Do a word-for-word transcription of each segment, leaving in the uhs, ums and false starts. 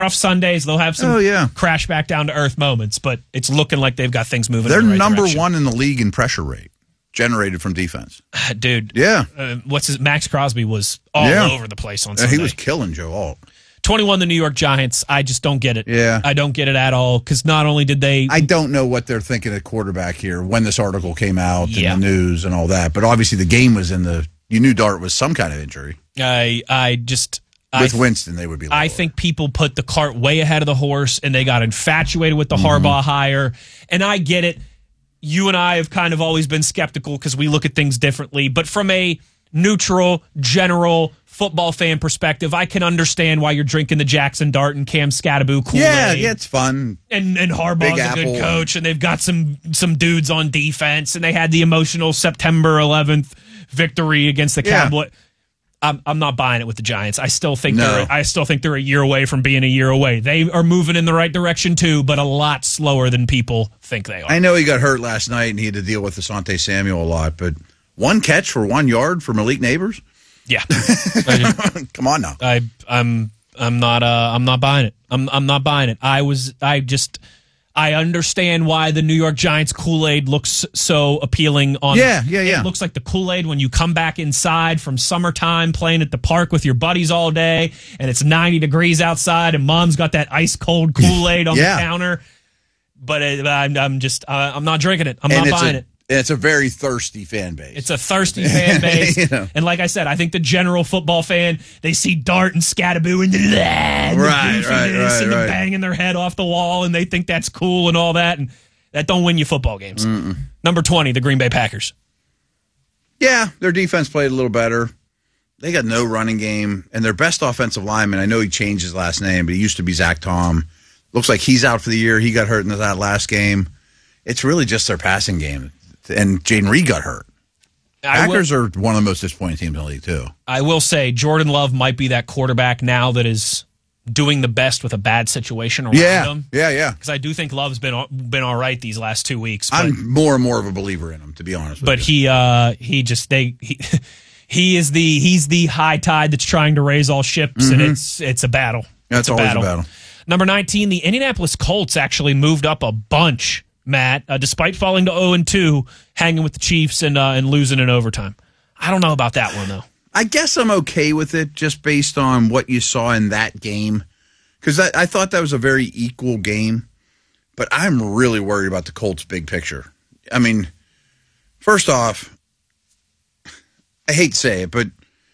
rough Sundays. They'll have some oh, yeah. crash back down to earth moments, but it's looking like they've got things moving. They're in the right number direction. one in the league in pressure rate generated from defense. Dude. Yeah. Uh, what's his Max Crosby was all yeah. over the place on yeah, Sunday. He was killing Joe Alt. twenty-one, the New York Giants. I just don't get it. Yeah. I don't get it at all because not only did they. I don't know what they're thinking at quarterback here when this article came out Yeah. in the news and all that, but obviously the game was in the. You knew Dart was some kind of injury. I I just. With I, Winston, they would be lower. I think people put the cart way ahead of the horse and they got infatuated with the mm-hmm. Harbaugh hire. And I get it. You and I have kind of always been skeptical because we look at things differently. But from a neutral, general football fan perspective, I can understand why you're drinking the Jackson Dart and Cam Scattaboo Kool-Aid. Yeah, yeah, it's fun. And and Harbaugh's a good coach, and they've got some some dudes on defense, and they had the emotional September eleventh victory against the yeah. Cowboys. I'm I'm not buying it with the Giants. I still think no. they're I still think they're a year away from being a year away. They are moving in the right direction too, but a lot slower than people think they are. I know he got hurt last night and he had to deal with Asante Samuel a lot, but one catch for one yard for Malik Neighbors? Yeah. Come on now. I I'm I'm not uh I'm not buying it. I'm I'm not buying it. I was I just I understand why the New York Giants Kool-Aid looks so appealing on Yeah, yeah, yeah. It looks like the Kool-Aid when you come back inside from summertime playing at the park with your buddies all day and it's ninety degrees outside and mom's got that ice cold Kool-Aid on yeah. the counter. But it, I'm, I'm just uh, I'm not drinking it. I'm and not buying a, it. It's a very thirsty fan base. It's a thirsty fan base. you know. And like I said, I think the general football fan, they see Dart and Scattaboo and the, and the right, goofiness right, right, and the right. banging their head off the wall, and they think that's cool and all that. And that don't win you football games. Mm-mm. Number twenty, the Green Bay Packers. Yeah, their defense played a little better. They got no running game. And their best offensive lineman, I know he changed his last name, but he used to be Zach Tom. Looks like he's out for the year. He got hurt in that last game. It's really just their passing game. And Jaden Reed got hurt. I Packers will, are one of the most disappointing teams in the league, too. I will say Jordan Love might be that quarterback now that is doing the best with a bad situation around yeah, him. Yeah, yeah, Because I do think Love's been been all right these last two weeks. But, I'm more and more of a believer in him, to be honest with but you. But he, uh, he just, they, he, he is the, he's the high tide that's trying to raise all ships, Mm-hmm. and it's, it's a battle. That's it's a always battle. a battle. Number nineteen, the Indianapolis Colts actually moved up a bunch, Matt, uh, despite falling to oh and two, hanging with the Chiefs and uh, and losing in overtime. I don't know about that one, though. I guess I'm okay with it just based on what you saw in that game. Because I, I thought that was a very equal game. But I'm really worried about the Colts' big picture. I mean, first off, I hate to say it, but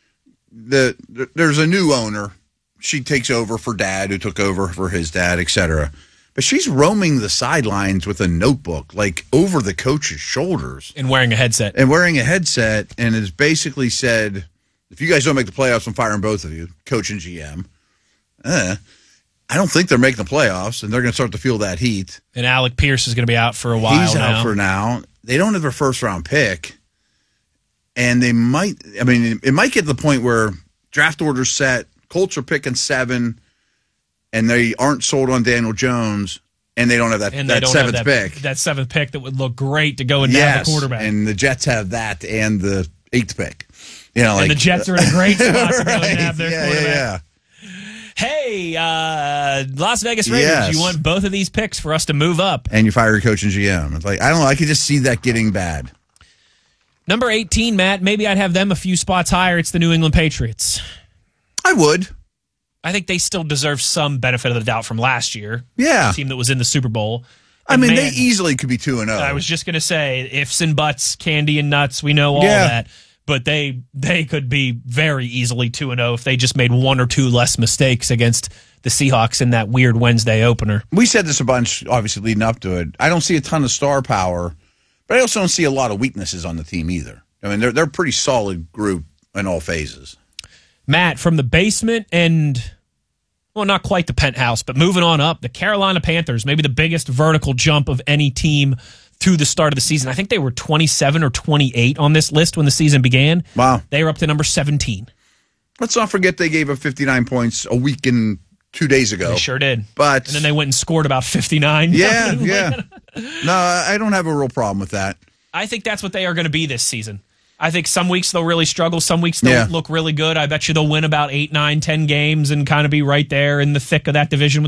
the, the there's a new owner. She takes over for dad, who took over for his dad, et cetera. But she's roaming the sidelines with a notebook, like over the coach's shoulders. And wearing a headset. And wearing a headset, and has basically said, if you guys don't make the playoffs, I'm firing both of you, coach and G M. Eh, I don't think they're making the playoffs, and they're going to start to feel that heat. And Alec Pierce is going to be out for a while He's now. out for now. They don't have a first-round pick. And they might, I mean, it might get to the point where draft order's set, Colts are picking seven, and they aren't sold on Daniel Jones, and they don't have that, and that don't seventh have that, pick. That seventh pick that would look great to go and yes, have the quarterback. And the Jets have that and the eighth pick. You know, and like, the Jets are in a great spot to go and right, have their yeah, quarterback. Yeah, Hey, uh, Las Vegas Raiders, yes. you want both of these picks for us to move up. And you fire your coach and G M. It's like, I don't know, I could just see that getting bad. Number eighteen, Matt, maybe I'd have them a few spots higher. It's the New England Patriots. I would. I think they still deserve some benefit of the doubt from last year. Yeah. The team that was in the Super Bowl. I And mean, man, they easily could be two and oh. I was just going to say, ifs and buts, candy and nuts, we know all Yeah. that. But they they could be very easily two and oh if they just made one or two less mistakes against the Seahawks in that weird Wednesday opener. We said this a bunch, obviously, leading up to it. I don't see a ton of star power, but I also don't see a lot of weaknesses on the team either. I mean, they're, they're a pretty solid group in all phases. Matt, from the basement and, well, not quite the penthouse, but moving on up, the Carolina Panthers, maybe the biggest vertical jump of any team through the start of the season. I think they were twenty-seven or twenty-eight on this list when the season began. Wow. They were up to number seventeen. Let's not forget they gave up fifty-nine points a week and two days ago. They sure did. But and then they went and scored about fifty-nine. Yeah, yeah. No, I don't have a real problem with that. I think that's what they are going to be this season. I think some weeks they'll really struggle. Some weeks they'll Yeah. look really good. I bet you they'll win about eight, nine, ten games and kind of be right there in the thick of that division with